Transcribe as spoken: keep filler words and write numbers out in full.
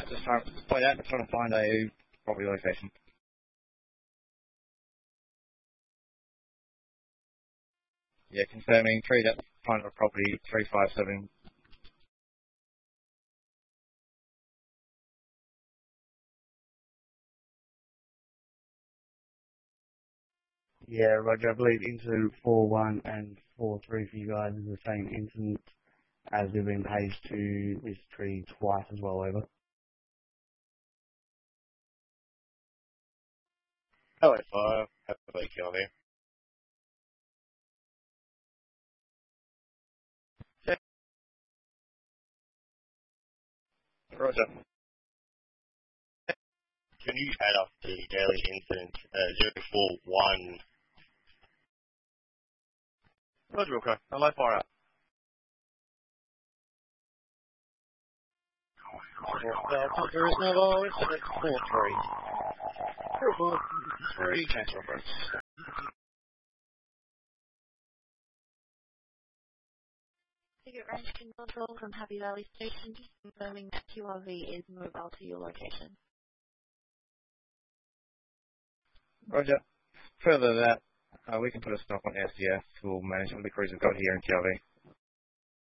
just trying, by that, trying to find a property location. Yeah, confirming three, that find a property, three five seven. Yeah, Roger, I believe into four one and four three for you guys is the same incident as we've been paged to this tree twice as well, over. Hello, five. Happy kill there. Roger. Can you add up the daily incident uh, zero four one? Roger, okay. Hello, fire up. Well, there is no lower incident, four three. four three, cancel reference. Ticket range control from Happy Valley Station, just confirming that Q R V is mobile to your location. Roger. Further to that, uh, we can put a stop on S D F. We'll manage what the crews have got here in T R V.